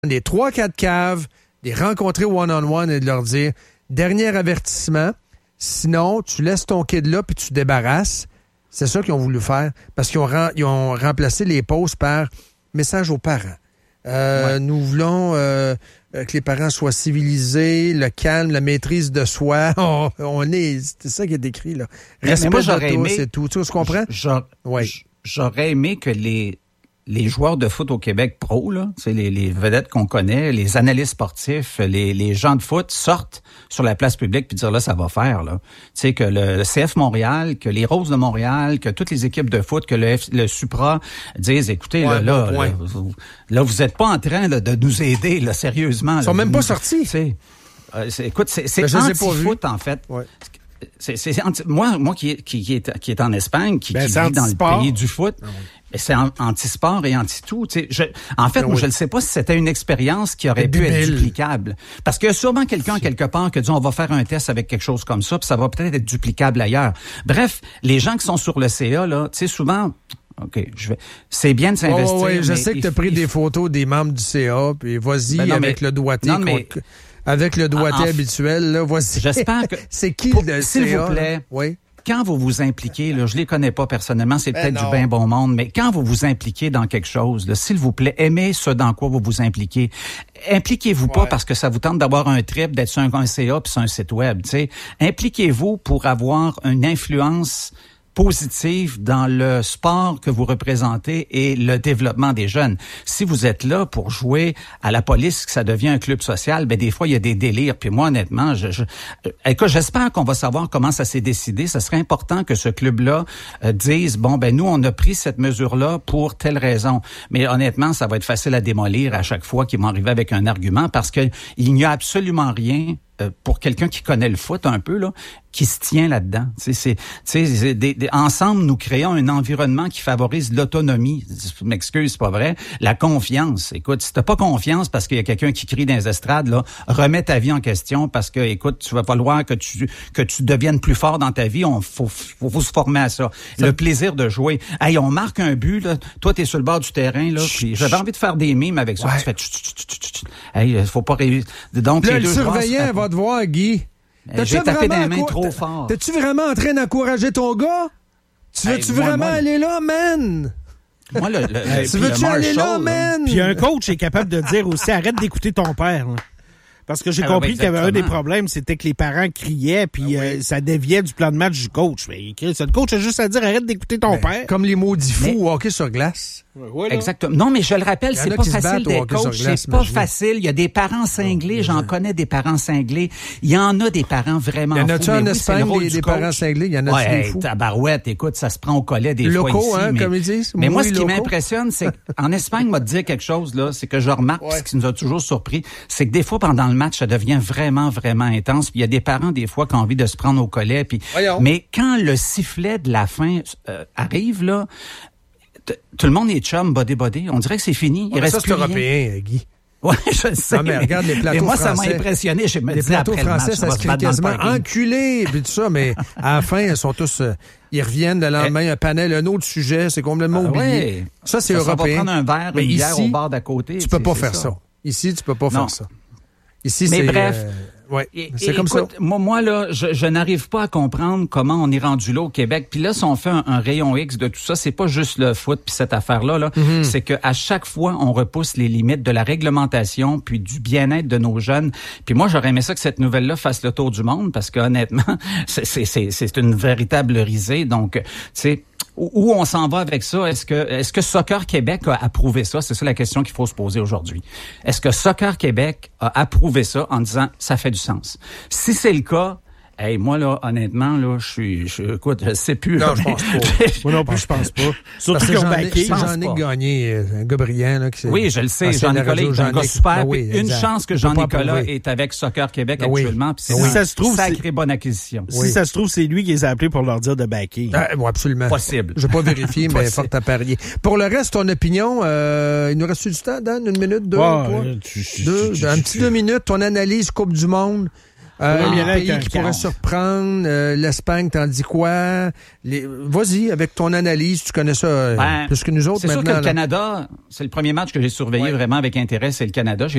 des 3-4 caves, des rencontrer one-on-one et de leur dire « Dernier avertissement, sinon tu laisses ton kid là puis tu te débarrasses. » C'est ça qu'ils ont voulu faire parce qu'ils ont remplacé les posts par « Message aux parents. Nous voulons que les parents soient civilisés, le calme, la maîtrise de soi. C'est ça qui est écrit là. Respect de tous, c'est tout. Tu comprends? J'aurais aimé que les joueurs de foot au Québec pro, là, les vedettes qu'on connaît, les analystes sportifs, les gens de foot sortent sur la place publique puis dire là, ça va faire, là. Tu sais, que le CF Montréal, que les Roses de Montréal, que toutes les équipes de foot, que le Supra disent, écoutez, là, vous êtes pas en train là, de nous aider, là, sérieusement. Ils sont même pas sortis. Écoute, c'est anti-foot, en fait. Ouais. Moi qui est en Espagne, qui vit dans le pays du foot, c'est anti-sport et anti-tout. Moi, je ne sais pas si c'était une expérience qui aurait pu être duplicable. Parce qu'il y a sûrement quelqu'un quelque part qui dit on va faire un test avec quelque chose comme ça, puis ça va peut-être être duplicable ailleurs. Bref, les gens qui sont sur le CA, là, tu sais, souvent... OK, c'est bien de s'investir. Oui, je sais que tu as pris des photos des membres du CA, puis vas-y avec le doigté. Avec le doigté habituel, là, voici. J'espère que... C'est qui le CA? S'il vous plaît, quand vous vous impliquez, là, je les connais pas personnellement, c'est peut-être du bien bon monde, mais quand vous vous impliquez dans quelque chose, là, s'il vous plaît, aimez ce dans quoi vous vous impliquez. Impliquez-vous pas parce que ça vous tente d'avoir un trip, d'être sur un CA puis sur un site web, tu sais. Impliquez-vous pour avoir une influence positive dans le sport que vous représentez et le développement des jeunes. Si vous êtes là pour jouer à la police, que ça devient un club social, ben des fois il y a des délires. Puis moi honnêtement, écoute, j'espère qu'on va savoir comment ça s'est décidé. Ça serait important que ce club-là dise nous on a pris cette mesure-là pour telle raison. Mais honnêtement, ça va être facile à démolir à chaque fois qu'ils vont arriver avec un argument parce que il n'y a absolument rien pour quelqu'un qui connaît le foot un peu là, qui se tient là-dedans. Ensemble, nous créons un environnement qui favorise l'autonomie. Je m'excuse, c'est pas vrai. La confiance. Écoute, si t'as pas confiance parce qu'il y a quelqu'un qui crie dans les estrades, là, remets ta vie en question parce que, écoute, tu vas falloir que tu deviennes plus fort dans ta vie. Faut se former à ça. Le plaisir de jouer. Hey, on marque un but, là. Toi, t'es sur le bord du terrain, là. Puis j'avais envie de faire des mimes avec ça. Tu fais hey, faut pas donc là, le surveillant va te voir, Guy. J'ai tapé dans les mains trop fort. T'es-tu vraiment en train d'encourager ton gars? Tu veux-tu vraiment aller là, man? Moi, tu veux-tu aller là, man? Puis un coach est capable de dire aussi, arrête d'écouter ton père. Là. Parce que j'ai compris qu'il y avait un des problèmes, c'était que les parents criaient, puis ça déviait du plan de match du coach. Mais le coach a juste à dire, arrête d'écouter ton père. Comme les maudits fous au hockey sur glace. Voilà. Exactement. Non, mais je le rappelle, c'est pas facile d'être coach. C'est pas facile. Il y a des parents cinglés. J'en connais des parents cinglés. Il y en a des parents vraiment fous. Il y en a-tu en Espagne des parents cinglés? Il y en a des fous? Tabarouette, écoute, ça se prend au collet des fois ici. Hein, comme ils disent. Mais moi, ce qui m'impressionne, c'est qu'en Espagne, m'a dit quelque chose, là, c'est que je remarque, ce qui nous a toujours surpris, c'est que des fois, pendant le match, ça devient vraiment, vraiment intense. Puis il y a des parents, des fois, qui ont envie de se prendre au collet. Puis, mais quand le sifflet de la fin arrive, là, tout le monde est chum, body. On dirait que c'est fini. Il reste plus rien. Ça, c'est européen, Guy. Oui, je le sais. Non, mais regarde les plateaux moi, français. Ça m'a impressionné. Les plateaux français, ça se crie quasiment enculé, puis tout ça, mais à la fin, ils sont tous... ils reviennent le lendemain, un autre sujet, c'est complètement oublié. Ça, c'est européen. On va prendre un verre, une bière au bar d'à côté. Tu peux pas faire ça. Ici, tu peux pas faire ça. Ici, mais bref... c'est comme écoute, ça. Moi là, je n'arrive pas à comprendre comment on est rendu là au Québec. Puis là, si on fait un rayon X de tout ça, c'est pas juste le foot puis cette affaire-là. Là. C'est que à chaque fois, on repousse les limites de la réglementation puis du bien-être de nos jeunes. Puis moi, j'aurais aimé ça que cette nouvelle-là fasse le tour du monde parce que honnêtement, c'est une véritable risée. Donc, tu sais. Où on s'en va avec ça? Est-ce que Soccer Québec a approuvé ça? C'est ça la question qu'il faut se poser aujourd'hui. Est-ce que Soccer Québec a approuvé ça en disant ça fait du sens? Si c'est le cas, hey, moi, là, honnêtement, là, écoute, je sais plus. Non, je pense pas. Moi non plus, je pense pas. Surtout qu'ils ont backé. Jean-Nic Gagné, un gars brillant, là, qui oui, je le sais. Jean-Nicolas est un gars super. Une chance que Jean-Nicolas est avec Soccer Québec actuellement. Puis si ça se trouve, sacrée bonne acquisition. Si ça se trouve, c'est lui qui les a appelés pour leur dire de backer. Oui, absolument. Possible. Je vais pas vérifier, mais fort à parier. Pour le reste, ton opinion, il nous reste du temps, Dan? 1 minute, 2, 3? Un petit 2 minutes. Ton analyse Coupe du Monde. Un pays qui pourrait surprendre, l'Espagne, t'en dis quoi? Vas-y, avec ton analyse, tu connais ça plus que nous autres c'est maintenant. C'est sûr que le Canada, c'est le premier match que j'ai surveillé vraiment avec intérêt, c'est le Canada.